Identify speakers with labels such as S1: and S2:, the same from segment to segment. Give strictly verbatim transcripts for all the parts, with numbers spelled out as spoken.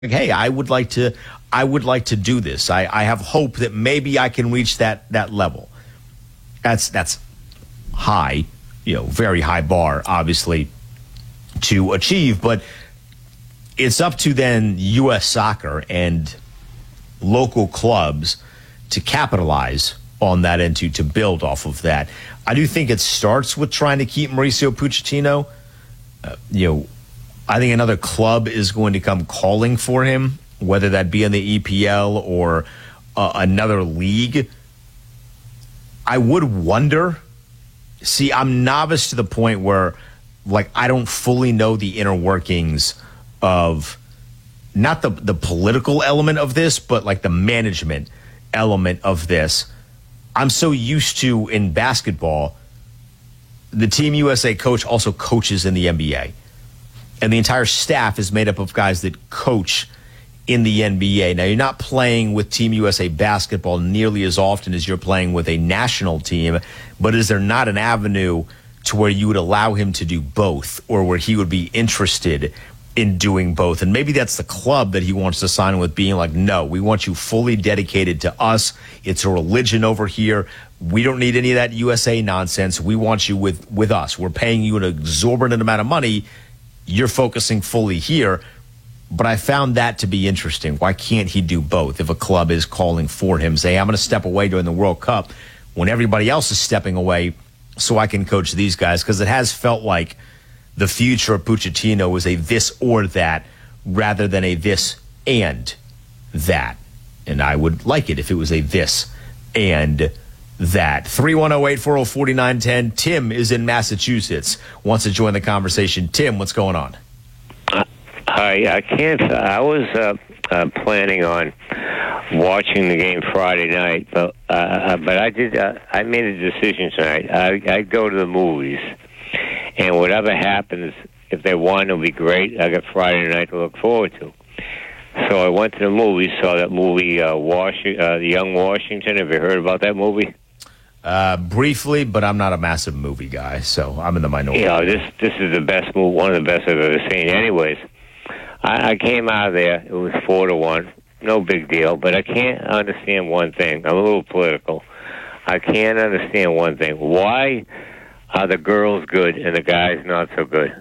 S1: hey, I would like to, I would like to do this. I, I have hope that maybe I can reach that that level. That's that's high, you know, very high bar, obviously, to achieve. But it's up to then U S Soccer and local clubs to capitalize on that and to, to build off of that. I do think it starts with trying to keep Mauricio Pochettino. Uh, you know, I think another club is going to come calling for him, whether that be in the E P L or uh, another league. I would wonder. See, I'm novice to the point where, like, I don't fully know the inner workings of not the the political element of this, but like the management element of this. I'm so used to, in basketball, the Team U S A coach also coaches in the N B A. And the entire staff is made up of guys that coach in the N B A. Now, you're not playing with Team U S A basketball nearly as often as you're playing with a national team, but is there not an avenue to where you would allow him to do both, or where he would be interested in doing both? And maybe that's the club that he wants to sign with, being like, no, we want you fully dedicated to us. It's a religion over here. We don't need any of that U S A nonsense. We want you with, with us. We're paying you an exorbitant amount of money. You're focusing fully here. But I found that to be interesting. Why can't he do both? If a club is calling for him, say, I'm going to step away during the World Cup when everybody else is stepping away so I can coach these guys. Because it has felt like the future of Pochettino was a this or that rather than a this and that. And I would like it if it was a this and that. three one zero, eight four zero, four nine one zero. Tim is in Massachusetts. Wants to join the conversation. Tim, what's going on?
S2: Uh, hi, I can't. I was uh, uh, planning on watching the game Friday night, but uh, but I did. Uh, I made a decision tonight. I I go to the movies. And whatever happens, if they won, it'll be great. I got Friday night to look forward to. So I went to the movies, saw that movie, uh, Wash- uh, The Young Washington. Have you heard about that movie?
S1: Uh, briefly, but I'm not a massive movie guy, so I'm in the minority.
S2: Yeah, this this is the best movie, one of the best I've ever seen. Anyways, I, I came out of there. It was four to one. No big deal, but I can't understand one thing. I'm a little political. I can't understand one thing. Why are the girls good and the guys not so good?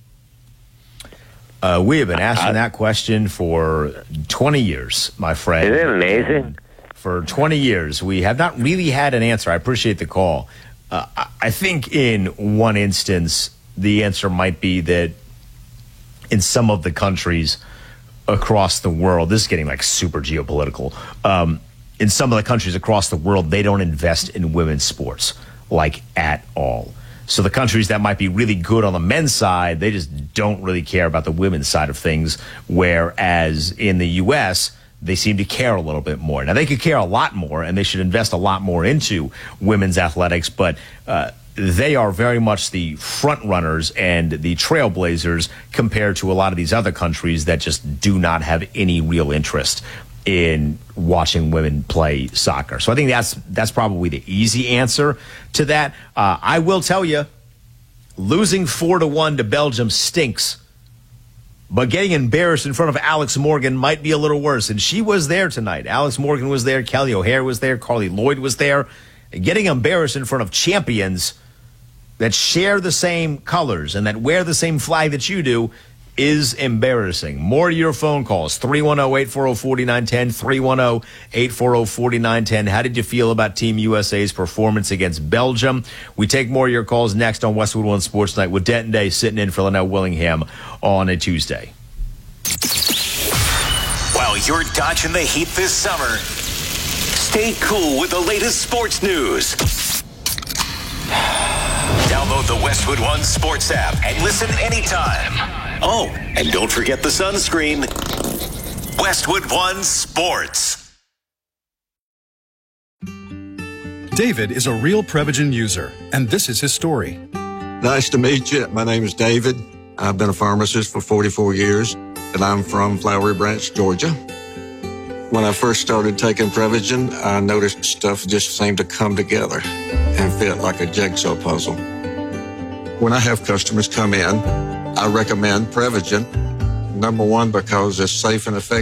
S1: Uh, we have been asking uh, that question for twenty years, my friend.
S2: Isn't it amazing?
S1: For twenty years, we have not really had an answer. I appreciate the call. Uh, I think in one instance, the answer might be that in some of the countries across the world, this is getting like super geopolitical, um, in some of the countries across the world, they don't invest in women's sports, like at all. So the countries that might be really good on the men's side, they just don't really care about the women's side of things, whereas in the U S, they seem to care a little bit more. Now, they could care a lot more, and they should invest a lot more into women's athletics, but uh, they are very much the front runners and the trailblazers compared to a lot of these other countries that just do not have any real interest in watching women play soccer. So I think that's that's probably the easy answer to that. Uh, I will tell you, losing four to one to Belgium stinks, but getting embarrassed in front of Alex Morgan might be a little worse. And she was there tonight. Alex Morgan was there. Kelly O'Hare was there. Carly Lloyd was there. And getting embarrassed in front of champions that share the same colors and that wear the same flag that you do is embarrassing. More of your phone calls. three one zero, eight four zero, four nine one zero. three one zero, eight four zero, four nine one zero. How did you feel about Team U S A's performance against Belgium? We take more of your calls next on Westwood One Sports Night with Denton Day sitting in for Linnell Willingham on a Tuesday.
S3: While you're dodging the heat this summer, stay cool with the latest sports news. Download the Westwood One Sports app and listen anytime. Oh, and don't forget the sunscreen. Westwood One Sports.
S4: David is a real Prevagen user, and this is his story.
S5: Nice to meet you. My name is David. I've been a pharmacist for forty-four years, and I'm from Flowery Branch, Georgia. When I first started taking Prevagen, I noticed stuff just seemed to come together and fit like a jigsaw puzzle. When I have customers come in, I recommend Prevagen Number one, because it's safe and effective.